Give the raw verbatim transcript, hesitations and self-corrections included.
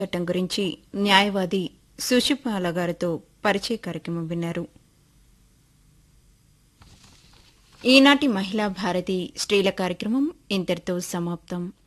చట్టం గురించి న్యాయవాది సుశిపాల గారితో పరిచయ కార్యక్రమం విన్నారు. ఈనాటి మహిళా భారతి స్త్రీల కార్యక్రమం ఇంతటితో సమాప్తం.